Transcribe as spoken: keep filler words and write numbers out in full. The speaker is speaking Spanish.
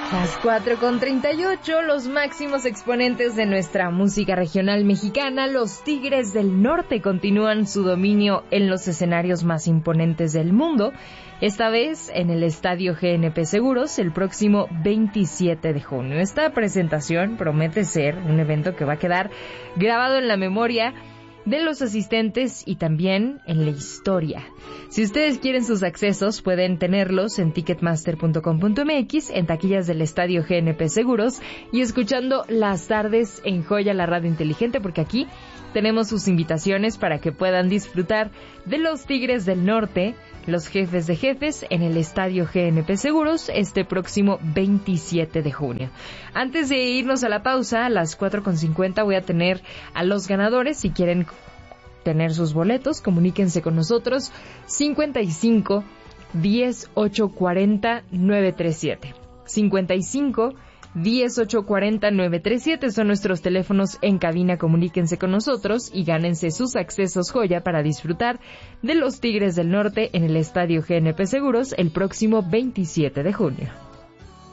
Las cuatro con treinta y ocho, los máximos exponentes de nuestra música regional mexicana, los Tigres del Norte, continúan su dominio en los escenarios más imponentes del mundo, esta vez en el Estadio G N P Seguros el próximo veintisiete de junio. Esta presentación promete ser un evento que va a quedar grabado en la memoria de los asistentes y también en la historia. Si ustedes quieren sus accesos, pueden tenerlos en ticketmaster punto com punto m x, en taquillas del Estadio G N P Seguros y escuchando las tardes en Joya, la radio inteligente, porque aquí tenemos sus invitaciones para que puedan disfrutar de los Tigres del Norte, los jefes de jefes, en el Estadio G N P Seguros este próximo veintisiete de junio. Antes de irnos a la pausa, a las cuatro con cincuenta voy a tener a los ganadores. Si quieren tener sus boletos, comuníquense con nosotros cincuenta y cinco, diez, ocho cuarenta, nueve treinta y siete. cincuenta y cinco, diez, ocho cuarenta, nueve treinta y siete son nuestros teléfonos en cabina. Comuníquense con nosotros y gánense sus accesos Joya para disfrutar de los Tigres del Norte en el Estadio G N P Seguros el próximo veintisiete de junio.